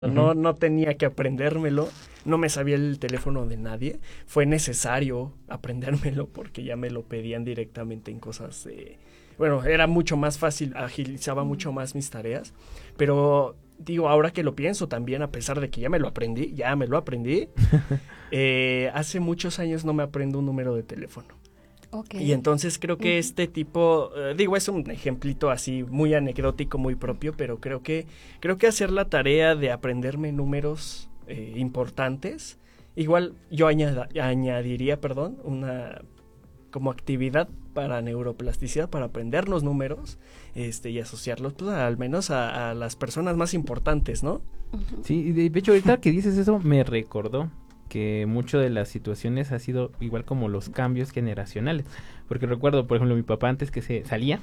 No, no tenía que aprendérmelo, no me sabía el teléfono de nadie, fue necesario aprendérmelo porque ya me lo pedían directamente en cosas de... Bueno, era mucho más fácil, agilizaba mucho más mis tareas, pero digo, ahora que lo pienso también, a pesar de que ya me lo aprendí, hace muchos años no me aprendo un número de teléfono. Okay. Y entonces creo que este tipo, es un ejemplito así muy anecdótico, muy propio, pero creo que hacer la tarea de aprenderme números importantes, igual yo añadiría, una como actividad para neuroplasticidad, para aprender los números y asociarlos pues, al menos a las personas más importantes, ¿no? Sí, de hecho ahorita que dices eso me recordó que mucho de las situaciones ha sido igual como los cambios generacionales, porque recuerdo, por ejemplo, mi papá antes que se salía,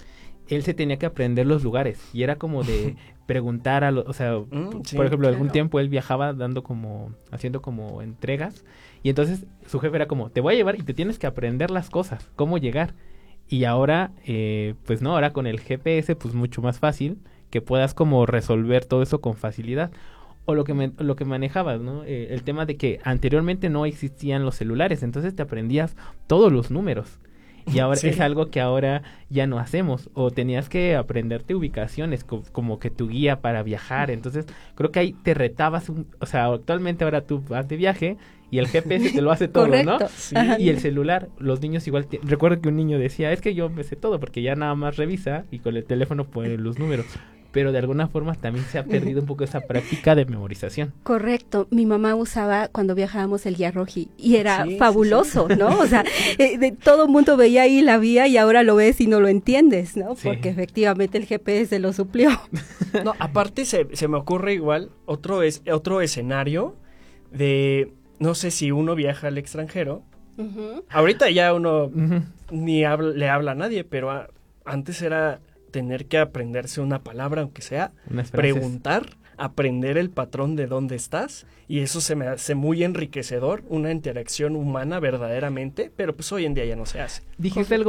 él se tenía que aprender los lugares y era como de preguntar a por ejemplo, algún tiempo él viajaba haciendo como entregas y entonces su jefe era como, te voy a llevar y te tienes que aprender las cosas, cómo llegar. Y ahora, pues no, ahora con el GPS pues mucho más fácil que puedas como resolver todo eso con facilidad. O lo que manejabas, ¿no? El tema de que anteriormente no existían los celulares, entonces te aprendías todos los números. Y ahora es algo que ahora ya no hacemos. O tenías que aprenderte ubicaciones, como que tu guía para viajar. Entonces, creo que ahí te retabas. Actualmente ahora tú vas de viaje y el GPS te lo hace todo, ¿no? Sí. Y el celular, los niños igual... Recuerdo que un niño decía, es que yo me sé todo porque ya nada más revisa y con el teléfono pone los números. Pero de alguna forma también se ha perdido un poco esa práctica de memorización. Correcto. Mi mamá usaba cuando viajábamos el guía roji y era fabuloso, ¿no? O sea, todo el mundo veía ahí la vía y ahora lo ves y no lo entiendes, ¿no? Sí. Porque efectivamente el GPS lo suplió. No, aparte se me ocurre igual otro escenario de, no sé si uno viaja al extranjero. Ahorita ya uno ni le habla a nadie, pero antes era... tener que aprenderse una palabra, aunque sea, preguntar, aprender el patrón de dónde estás, y eso se me hace muy enriquecedor, una interacción humana verdaderamente, pero pues hoy en día ya no se hace. Dijiste algo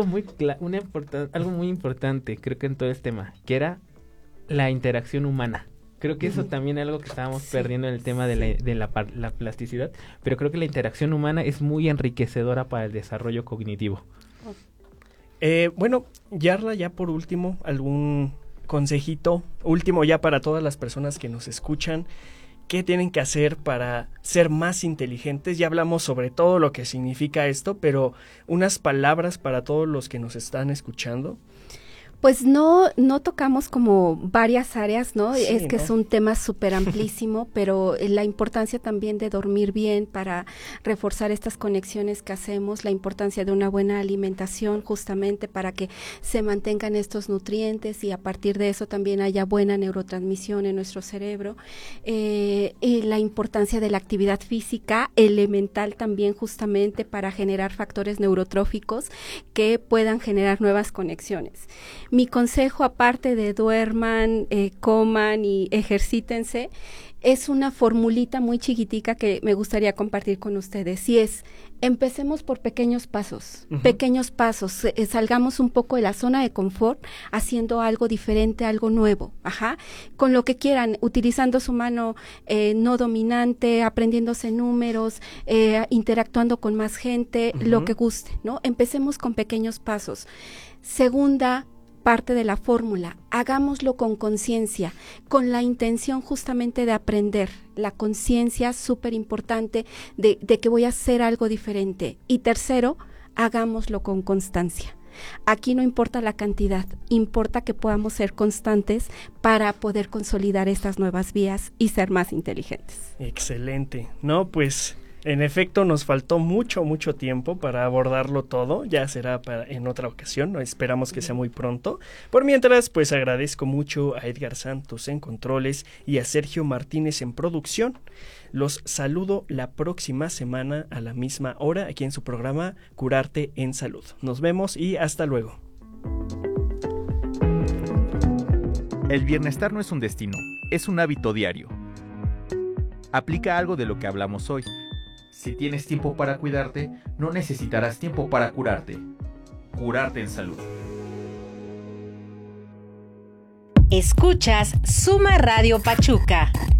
algo muy importante, creo que en todo este tema, que era la interacción humana. Creo que eso también es algo que estábamos perdiendo en el tema de la plasticidad, pero creo que la interacción humana es muy enriquecedora para el desarrollo cognitivo. Yarla, ya por último, algún consejito último ya para todas las personas que nos escuchan, ¿qué tienen que hacer para ser más inteligentes? Ya hablamos sobre todo lo que significa esto, pero unas palabras para todos los que nos están escuchando. Pues no tocamos como varias áreas, ¿no? Sí, es que es un tema súper amplísimo, pero la importancia también de dormir bien para reforzar estas conexiones que hacemos, la importancia de una buena alimentación justamente para que se mantengan estos nutrientes y a partir de eso también haya buena neurotransmisión en nuestro cerebro, y la importancia de la actividad física elemental también justamente para generar factores neurotróficos que puedan generar nuevas conexiones. Mi consejo, aparte de duerman, coman y ejercítense, es una formulita muy chiquitica que me gustaría compartir con ustedes. Y es, empecemos por pequeños pasos, salgamos un poco de la zona de confort, haciendo algo diferente, algo nuevo, con lo que quieran, utilizando su mano no dominante, aprendiéndose números, interactuando con más gente, lo que guste, ¿no? Empecemos con pequeños pasos. Segunda parte de la fórmula, hagámoslo con conciencia, con la intención justamente de aprender, la conciencia súper importante de que voy a hacer algo diferente. Y tercero, hagámoslo con constancia. Aquí no importa la cantidad, importa que podamos ser constantes para poder consolidar estas nuevas vías y ser más inteligentes. Excelente. No, pues... en efecto, nos faltó mucho tiempo para abordarlo todo, ya será en otra ocasión, esperamos que sea muy pronto. Por mientras, pues agradezco mucho a Edgar Santos en controles y a Sergio Martínez en producción. Los saludo la próxima semana a la misma hora aquí en su programa Curarte en Salud. Nos vemos y hasta luego. El bienestar no es un destino, es un hábito diario. Aplica algo de lo que hablamos hoy. Si tienes tiempo para cuidarte, no necesitarás tiempo para curarte. Curarte en Salud. Escuchas Suma Radio Pachuca.